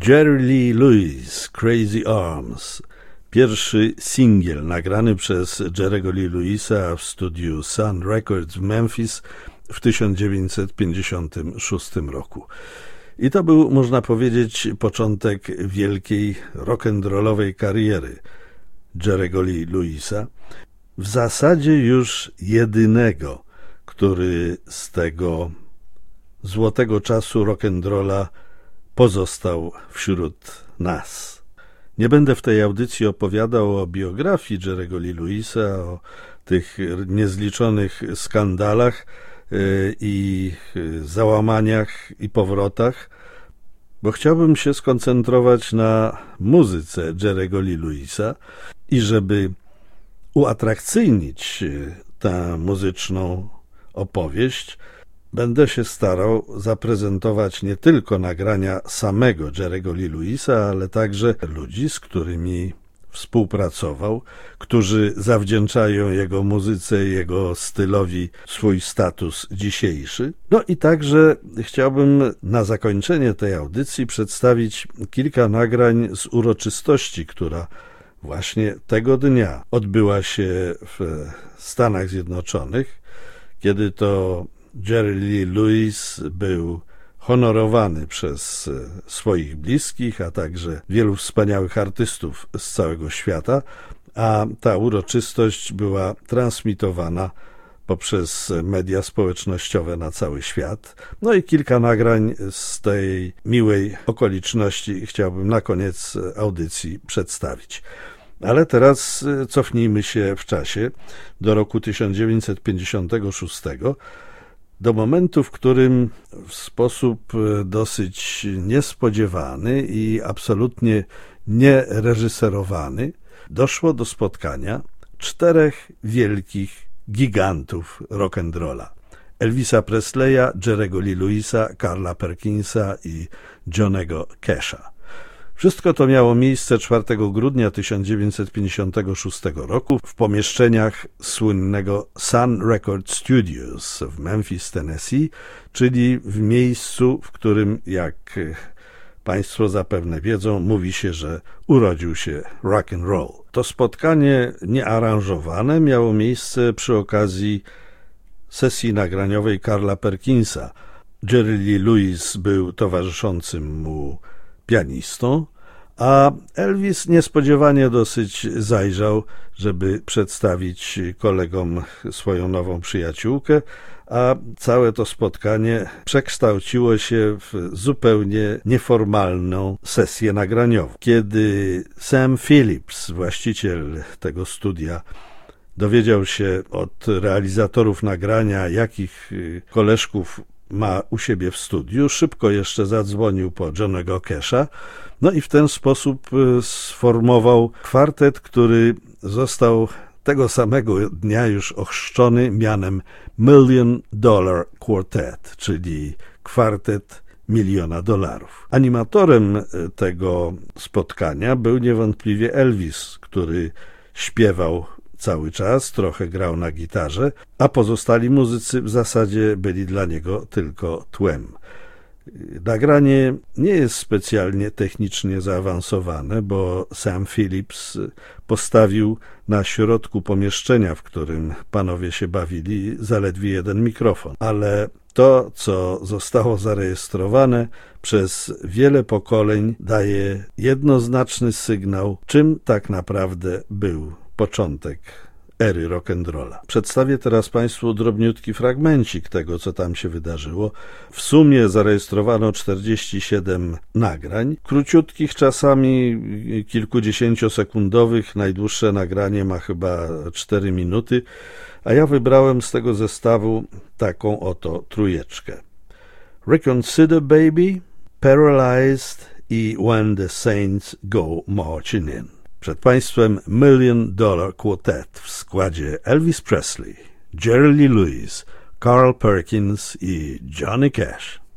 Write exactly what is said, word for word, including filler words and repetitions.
Jerry Lee Lewis, Crazy Arms, pierwszy singiel nagrany przez Jerry'ego Lee Lewisa w studiu Sun Records w Memphis w tysiąc dziewięćset pięćdziesiątym szóstym roku. I to był, można powiedzieć, początek wielkiej rock'n'rollowej kariery Jerry'ego Lee Lewisa, w zasadzie już jedynego, który z tego złotego czasu rock'n'rolla pozostał wśród nas. Nie będę w tej audycji opowiadał o biografii Jerry'ego Lee Lewisa, o tych niezliczonych skandalach i załamaniach i powrotach, bo chciałbym się skoncentrować na muzyce Jerry'ego Lee Lewisa i żeby uatrakcyjnić tę muzyczną opowieść, będę się starał zaprezentować nie tylko nagrania samego Jerry'ego Lee Lewisa, ale także ludzi, z którymi współpracował, którzy zawdzięczają jego muzyce, jego stylowi swój status dzisiejszy. No i także chciałbym na zakończenie tej audycji przedstawić kilka nagrań z uroczystości, która właśnie tego dnia odbyła się w Stanach Zjednoczonych, kiedy to Jerry Lee Lewis był honorowany przez swoich bliskich, a także wielu wspaniałych artystów z całego świata, a ta uroczystość była transmitowana poprzez media społecznościowe na cały świat. No i kilka nagrań z tej miłej okoliczności chciałbym na koniec audycji przedstawić. Ale teraz cofnijmy się w czasie do roku tysiąc dziewięćset pięćdziesiątego szóstego, do momentu, w którym w sposób dosyć niespodziewany i absolutnie niereżyserowany doszło do spotkania czterech wielkich gigantów rock'n'rolla: Elvisa Presleya, Jerry'ego Lee Lewisa, Carla Perkinsa i Johnny'ego Casha. Wszystko to miało miejsce czwartego grudnia tysiąc dziewięćset pięćdziesiątego szóstego roku w pomieszczeniach słynnego Sun Record Studios w Memphis, Tennessee, czyli w miejscu, w którym, jak Państwo zapewne wiedzą, mówi się, że urodził się rock and roll. To spotkanie niearanżowane miało miejsce przy okazji sesji nagraniowej Carla Perkinsa. Jerry Lee Lewis był towarzyszącym mu pianistą, a Elvis niespodziewanie dosyć zajrzał, żeby przedstawić kolegom swoją nową przyjaciółkę, a całe to spotkanie przekształciło się w zupełnie nieformalną sesję nagraniową. Kiedy Sam Phillips, właściciel tego studia, dowiedział się od realizatorów nagrania, jakich koleżków ma u siebie w studiu, szybko jeszcze zadzwonił po Johnny'ego Casha, no i w ten sposób sformował kwartet, który został tego samego dnia już ochrzczony mianem Million Dollar Quartet, czyli kwartet miliona dolarów. Animatorem tego spotkania był niewątpliwie Elvis, który śpiewał cały czas, trochę grał na gitarze, a pozostali muzycy w zasadzie byli dla niego tylko tłem. Nagranie nie jest specjalnie technicznie zaawansowane, bo Sam Phillips postawił na środku pomieszczenia, w którym panowie się bawili, zaledwie jeden mikrofon. Ale to, co zostało zarejestrowane przez wiele pokoleń, daje jednoznaczny sygnał, czym tak naprawdę był początek ery rock'n'rolla. Przedstawię teraz Państwu drobniutki fragmencik tego, co tam się wydarzyło. W sumie zarejestrowano czterdzieści siedem nagrań, króciutkich, czasami kilkudziesięciosekundowych. Najdłuższe nagranie ma chyba cztery minuty, a ja wybrałem z tego zestawu taką oto trójeczkę: Reconsider Baby, Paralyzed i When the Saints Go Marching In. Przed Państwem Million Dollar Quartet w składzie Elvis Presley, Jerry Lee Lewis, Carl Perkins i Johnny Cash.